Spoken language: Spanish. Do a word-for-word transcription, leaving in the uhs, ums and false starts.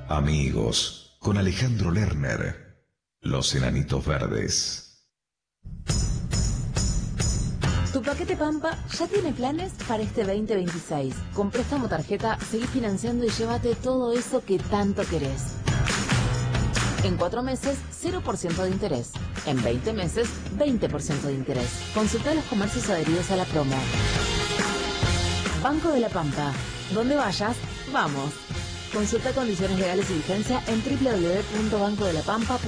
Amigos, con Alejandro Lerner, Los Enanitos Verdes. Tu paquete Pampa ya tiene planes para este veinte veintiséis. Con préstamo tarjeta, seguí financiando y llévate todo eso que tanto querés. En cuatro meses, cero por ciento de interés. En veinte meses, veinte por ciento de interés. Consulta los comercios adheridos a la promo. Banco de la Pampa. Donde vayas, vamos. Consulta condiciones legales y vigencia en doble u doble u doble u punto banco de la pampa punto com.